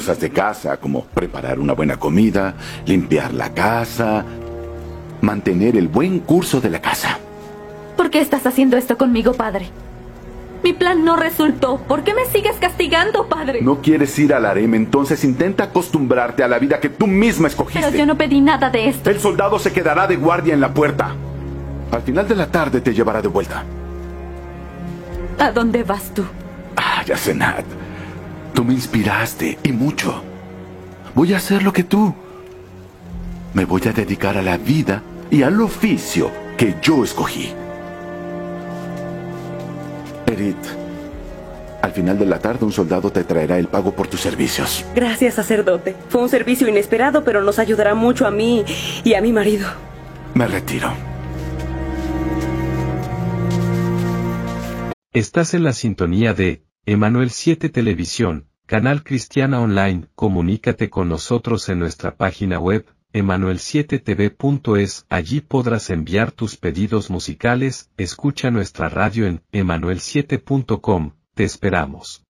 cosas de casa, como preparar una buena comida, limpiar la casa, mantener el buen curso de la casa. ¿Por qué estás haciendo esto conmigo, padre? Mi plan no resultó. ¿Por qué me sigues castigando, padre? ¿No quieres ir al harem? Entonces intenta acostumbrarte a la vida que tú misma escogiste. Pero yo no pedí nada de esto. El soldado se quedará de guardia en la puerta. Al final de la tarde te llevará de vuelta. ¿A dónde vas tú? Yasenat, tú me inspiraste, y mucho. Voy a hacer lo que tú. Me voy a dedicar a la vida y al oficio que yo escogí. Erit, al final de la tarde un soldado te traerá el pago por tus servicios. Gracias, sacerdote. Fue un servicio inesperado, pero nos ayudará mucho a mí y a mi marido. Me retiro. Estás en la sintonía de Emanuel 7 Televisión, canal cristiana online. Comunícate con nosotros en nuestra página web, emanuel7tv.es. Allí podrás enviar tus pedidos musicales. Escucha nuestra radio en emanuel7.com. Te esperamos.